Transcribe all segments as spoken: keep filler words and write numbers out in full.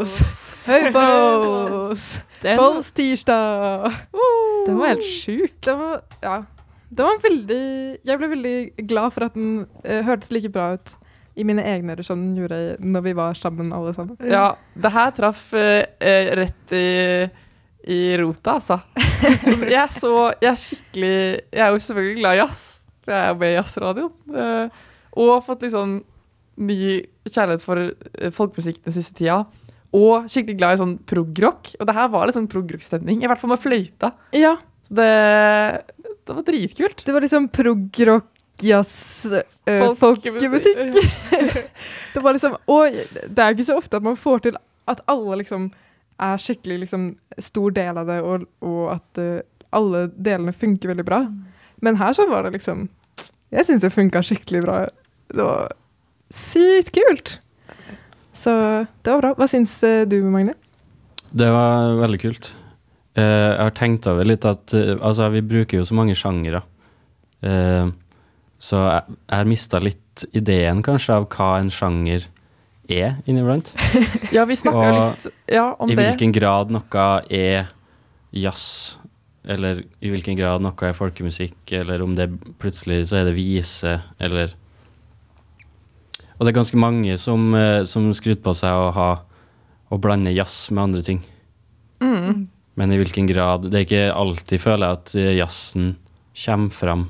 Høybås! Høybås! Bolls tirsdag! Uh. Den var helt sjuk. Den var, ja. Den var veldig, jeg ble veldig glad for at den uh, hørtes like bra ut i mine egne ører som den gjorde når vi var sammen alle sammen. Ja, det her traff uh, rett i, i rota, altså. jeg, så, jeg er skikkelig, jeg er jo selvfølgelig glad i jazz, for jeg er jo med i jazzradioen. Uh, og fått liksom ny kjærlighet for uh, folkemusikk den siste tida. Og skikkelig glad i sånn prog-rock. Og det her var litt sånn prog-rock-stemning, i hvert fall med fløyta. Ja. Så det, det var dritkult. Det var liksom prog-rock, jazz, øh, folkemusikk. Det var liksom, og det er ikke så ofte at man får til at alle liksom er skikkelig liksom stor del av det, og, og at uh, alle delene funker veldig bra. Men her så var det liksom, jeg synes det funket skikkelig bra. Det var sykt kult. Så det var bra. Hva synes du, Magne? Det var veldig kult. Uh, jeg har tenkt over litt at uh, altså, vi bruker jo så mange sjangere. Uh, så jeg, jeg har mistet litt ideen kanskje av hva en sjanger er inniblant. Ja, vi snakket litt ja, om I det. I hvilken grad noe er jazz, eller i hvilken grad noe er folkemusikk, eller om det plutselig så er det vise, eller... Og det er ganske mange som, som skryter på seg å ha å blande jazz med andre ting. Mm. Men i hvilken grad, det er ikke alltid føler jeg at jazzen kommer fram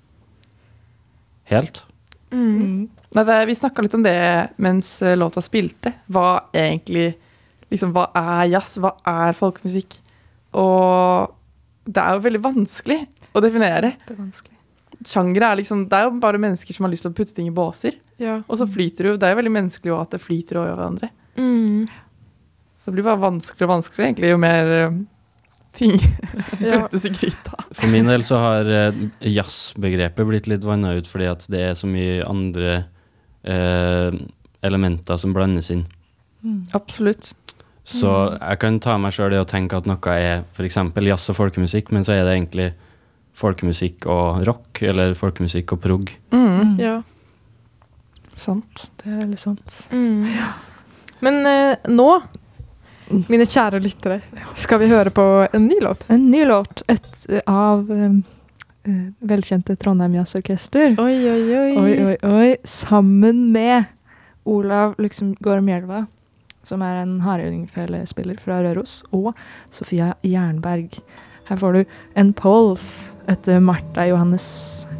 helt. Mm. Nei, det, vi snakket litt om det mens låta spilte. Hva egentlig, liksom, hva er jazz? Hva er folkemusikk? Og det er jo veldig vanskelig å definere. Det er vanskelig. Sjangere er liksom, det er jo bare mennesker som har lyst til å putte ting i båser. Ja. Og så flyter det jo, det er jo veldig menneskelig at det flyter over hverandre. Mm. Så det blir bare vanskeligere og vanskeligere egentlig, jo mer uh, ting puttes i gryta. For min del så har uh, jazzbegrepet blitt litt vannet ut, fordi at det er så mye andre uh, elementer som blandes inn. Mm. Absolutt. Så jeg kan ta meg selv i å tenke at noe er for eksempel jazz og folkemusikk, men så er det egentlig folkemusikk og rock, eller folkemusikk og prog. Mm. Ja. Sant. Det er veldig sant. Mm. Ja. Men eh, nå, mine kjære lyttere, skal vi høre på en ny låt. En ny låt et, av um, uh, velkjente Trondheim Jazzorkester. Oi, oi, oi. Oi, oi, oi. Sammen med Olav Luxemgård Mjelva, som er en hardingfellespiller fra Røros, og Sofia Jernberg. Her får du en Pulse etter Martha Johannes